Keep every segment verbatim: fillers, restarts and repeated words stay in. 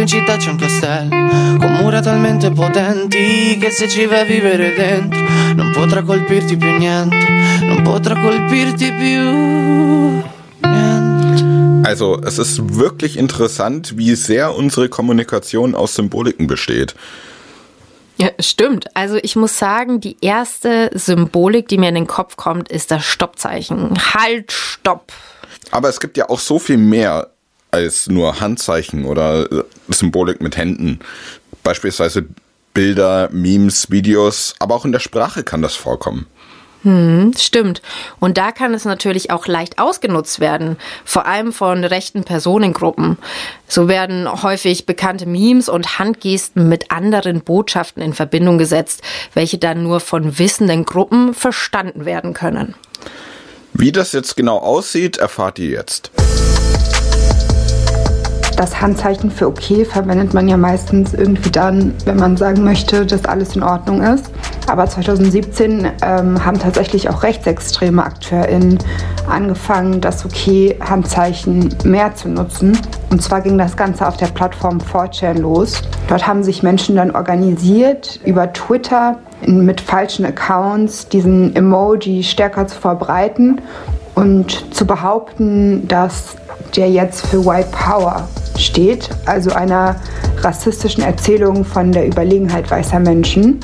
in città c'è un castello con mura talmente potenti che se ci vai a vivere dentro non potrà colpirti più niente, non potrà colpirti più niente. Also, es ist wirklich interessant, wie sehr unsere Kommunikation aus Symboliken besteht. Ja, stimmt. Also ich muss sagen, die erste Symbolik, die mir in den Kopf kommt, ist das Stoppzeichen. Halt, stopp. Aber es gibt ja auch so viel mehr als nur Handzeichen oder Symbolik mit Händen. Beispielsweise Bilder, Memes, Videos, aber auch in der Sprache kann das vorkommen. Hm, stimmt. Und da kann es natürlich auch leicht ausgenutzt werden, vor allem von rechten Personengruppen. So werden häufig bekannte Memes und Handgesten mit anderen Botschaften in Verbindung gesetzt, welche dann nur von wissenden Gruppen verstanden werden können. Wie das jetzt genau aussieht, erfahrt ihr jetzt. Das Handzeichen für okay verwendet man ja meistens irgendwie dann, wenn man sagen möchte, dass alles in Ordnung ist. Aber zwanzig siebzehn ähm, haben tatsächlich auch rechtsextreme AkteurInnen angefangen, das Okay-Handzeichen mehr zu nutzen. Und zwar ging das Ganze auf der Plattform four chan los. Dort haben sich Menschen dann organisiert, über Twitter mit falschen Accounts diesen Emoji stärker zu verbreiten und zu behaupten, dass der jetzt für White Power steht, also einer rassistischen Erzählung von der Überlegenheit weißer Menschen.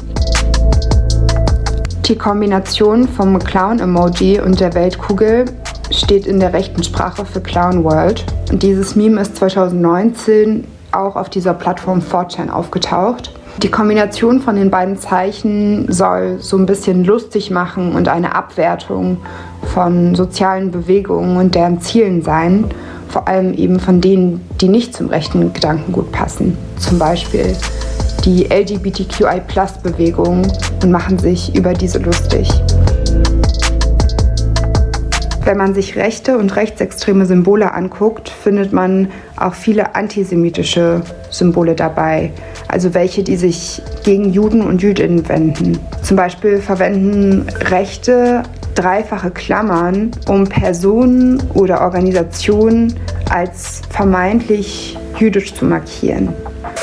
Die Kombination vom Clown-Emoji und der Weltkugel steht in der rechten Sprache für Clown World. Und dieses Meme ist zwanzig neunzehn auch auf dieser Plattform four chan aufgetaucht. Die Kombination von den beiden Zeichen soll so ein bisschen lustig machen und eine Abwertung von sozialen Bewegungen und deren Zielen sein, vor allem eben von denen, die nicht zum rechten Gedankengut passen. Zum Beispiel die L G B T Q I Plus Bewegung und machen sich über diese lustig. Wenn man sich rechte und rechtsextreme Symbole anguckt, findet man auch viele antisemitische Symbole dabei. Also welche, die sich gegen Juden und Jüdinnen wenden. Zum Beispiel verwenden Rechte dreifache Klammern, um Personen oder Organisationen als vermeintlich jüdisch zu markieren.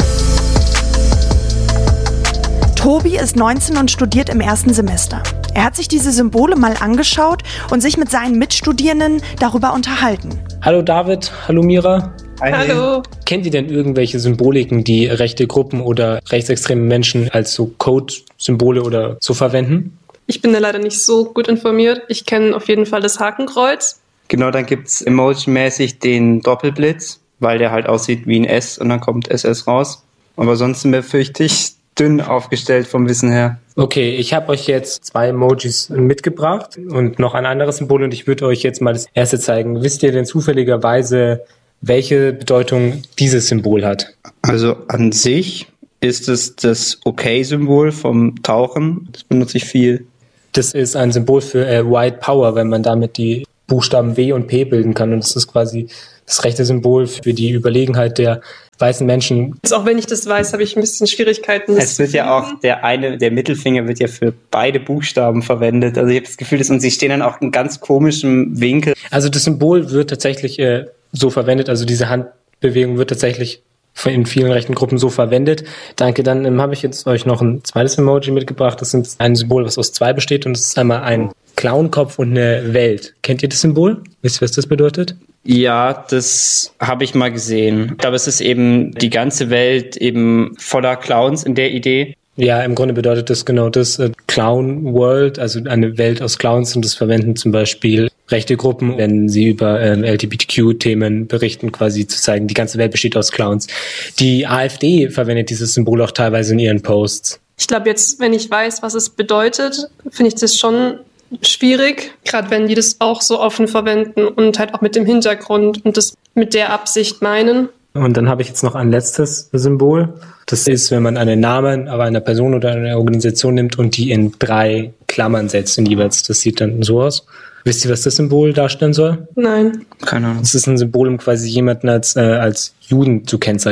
Tobi ist neunzehn und studiert im ersten Semester. Er hat sich diese Symbole mal angeschaut und sich mit seinen Mitstudierenden darüber unterhalten. Hallo David, hallo Mira. Hi. Hallo. Kennt ihr denn irgendwelche Symboliken, die rechte Gruppen oder rechtsextreme Menschen als so Code-Symbole oder so verwenden? Ich bin da leider nicht so gut informiert. Ich kenne auf jeden Fall das Hakenkreuz. Genau, dann gibt's emoji-mäßig den Doppelblitz, weil der halt aussieht wie ein S und dann kommt S S raus. Aber sonst sind wir, fürchte ich, dünn aufgestellt vom Wissen her. Okay, ich habe euch jetzt zwei Emojis mitgebracht und noch ein anderes Symbol und ich würde euch jetzt mal das erste zeigen. Wisst ihr denn zufälligerweise, welche Bedeutung dieses Symbol hat? Also an sich ist es das Okay-Symbol vom Tauchen. Das benutze ich viel. Das ist ein Symbol für äh, White Power, wenn man damit die Buchstaben W und P bilden kann. Und das ist quasi das rechte Symbol für die Überlegenheit der weißen Menschen. Also auch wenn ich das weiß, habe ich ein bisschen Schwierigkeiten. Das es wird ja auch, der eine, der Mittelfinger wird ja für beide Buchstaben verwendet. Also ich habe das Gefühl, dass, und sie stehen dann auch in ganz komischem Winkel. Also das Symbol wird tatsächlich äh, so verwendet, also diese Handbewegung wird tatsächlich in vielen rechten Gruppen so verwendet. Danke, dann ähm, habe ich jetzt euch noch ein zweites Emoji mitgebracht. Das ist ein Symbol, was aus zwei besteht und es ist einmal ein Clownkopf und eine Welt. Kennt ihr das Symbol? Wisst ihr, was das bedeutet? Ja, das habe ich mal gesehen. Ich glaube, es ist eben die ganze Welt eben voller Clowns in der Idee. Ja, im Grunde bedeutet das genau das, äh, Clown World, also eine Welt aus Clowns, und das verwenden zum Beispiel rechte Gruppen, wenn sie über ähm, L G B T Q-Themen berichten, quasi zu zeigen, die ganze Welt besteht aus Clowns. Die AfD verwendet dieses Symbol auch teilweise in ihren Posts. Ich glaube jetzt, wenn ich weiß, was es bedeutet, finde ich das schon schwierig, gerade wenn die das auch so offen verwenden und halt auch mit dem Hintergrund und das mit der Absicht meinen. Und dann habe ich jetzt noch ein letztes Symbol. Das ist, wenn man einen Namen aber einer Person oder einer Organisation nimmt und die in drei Klammern setzt in jeweils. Das sieht dann so aus. Wisst ihr, was das Symbol darstellen soll? Nein. Keine Ahnung. Das ist ein Symbol, um quasi jemanden als, äh, als Juden zu kennzeichnen.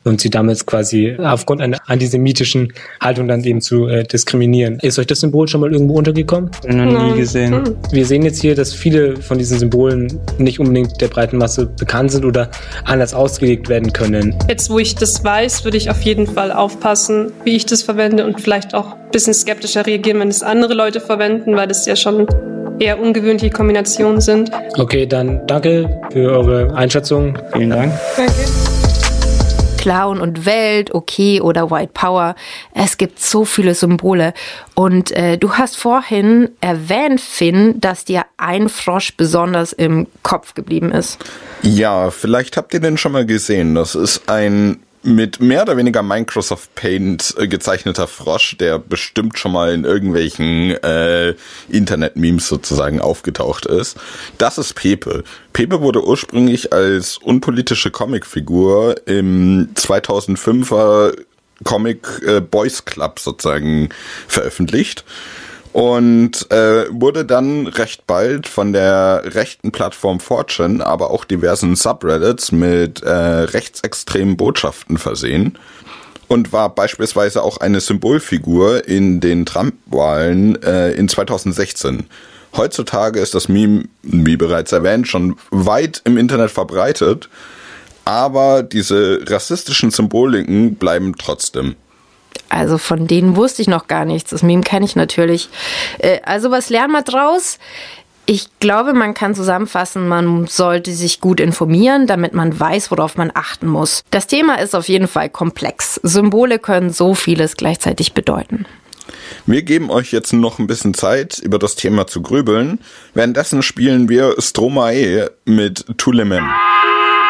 und sie damals quasi aufgrund einer antisemitischen Haltung dann eben zu äh, diskriminieren. Ist euch das Symbol schon mal irgendwo untergekommen? Noch nie gesehen. Wir sehen jetzt hier, dass viele von diesen Symbolen nicht unbedingt der breiten Masse bekannt sind oder anders ausgelegt werden können. Jetzt, wo ich das weiß, würde ich auf jeden Fall aufpassen, wie ich das verwende und vielleicht auch ein bisschen skeptischer reagieren, wenn es andere Leute verwenden, weil das ja schon eher ungewöhnliche Kombinationen sind. Okay, dann danke für eure Einschätzung. Vielen Dank. Danke. Clown und Welt, okay oder White Power. Es gibt so viele Symbole. Und äh, du hast vorhin erwähnt, Finn, dass dir ein Frosch besonders im Kopf geblieben ist. Ja, vielleicht habt ihr den schon mal gesehen. Das ist ein mit mehr oder weniger Microsoft Paint äh, gezeichneter Frosch, der bestimmt schon mal in irgendwelchen äh, Internet-Memes sozusagen aufgetaucht ist. Das ist Pepe. Pepe wurde ursprünglich als unpolitische Comicfigur im zweitausendfünfer Comic äh, Boys Club sozusagen veröffentlicht. Und äh, wurde dann recht bald von der rechten Plattform four chan, aber auch diversen Subreddits mit äh, rechtsextremen Botschaften versehen und war beispielsweise auch eine Symbolfigur in den Trump-Wahlen äh, in zweitausendsechzehn. Heutzutage ist das Meme, wie bereits erwähnt, schon weit im Internet verbreitet, aber diese rassistischen Symboliken bleiben trotzdem. Also von denen wusste ich noch gar nichts. Das Meme kenne ich natürlich. Also was lernen wir draus? Ich glaube, man kann zusammenfassen, man sollte sich gut informieren, damit man weiß, worauf man achten muss. Das Thema ist auf jeden Fall komplex. Symbole können so vieles gleichzeitig bedeuten. Wir geben euch jetzt noch ein bisschen Zeit, über das Thema zu grübeln. Währenddessen spielen wir Stromae mit Tous les mêmes.